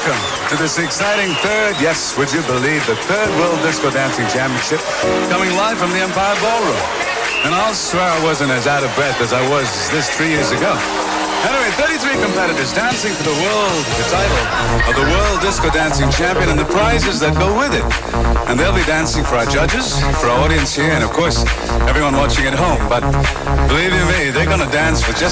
welcome to this exciting third, yes, would you believe, the third World Disco Dancing Championship, coming live from the Empire Ballroom. And I'll swear I wasn't as out of breath as I was this 3 years ago. Anyway, 33 competitors dancing for the title of the World Disco Dancing Champion and the prizes that go with it. And they'll be dancing for our judges, for our audience here, and of course, everyone watching at home. But believe you me, they're going to dance for just